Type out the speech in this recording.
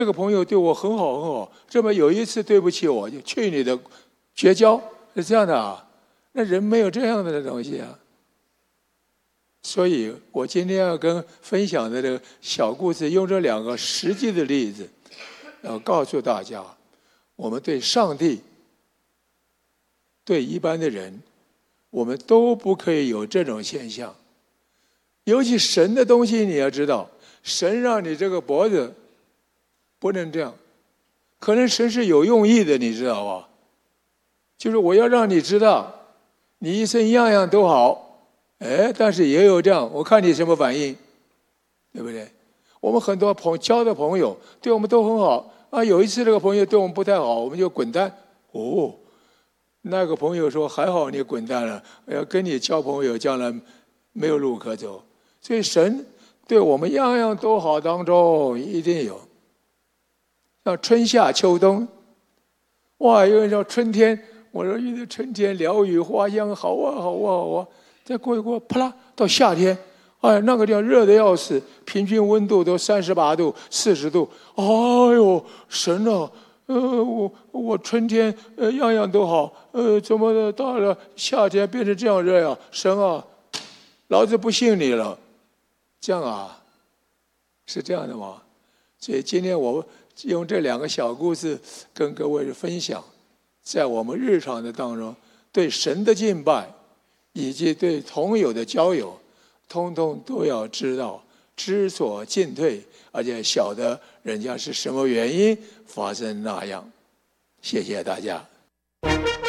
这个朋友对我很好很好，这么有一次对不起我，就去你的，绝交，是这样的啊？那人没有这样的东西啊。所以我今天要分享的这个小故事，用这2个实际的例子，要告诉大家，我们对上帝、对一般的人，我们都不可以有这种现象。尤其神的东西，你要知道，神让你这个脖子不能这样，可能神是有用意的，你知道吧？就是我要让你知道，你一生样样都好。但是也有这样，我看你什么反应，对不对？我们很多交的朋友对我们都很好啊，有一次这个朋友对我们不太好，我们就滚蛋。那个朋友说还好你滚蛋了，要跟你交朋友，将来没有路可走。所以神对我们样样都好当中一定有，像春夏秋冬，哇，有人说春天，我说遇到春天鸟语花香，好啊好啊好啊。再过一过，啪啦，到夏天，那个地方热得要死，平均温度都38度、40度。哎呦，神啊！我春天样样都好，怎么到了夏天变成这样热呀？神啊，老子不信你了。这样啊，是这样的吗？所以今天我用这2个小故事跟各位分享，在我们日常的当中，对神的敬拜。以及对同友的交友，通通都要知道，知所进退，而且晓得人家是什么原因发生那样。谢谢大家。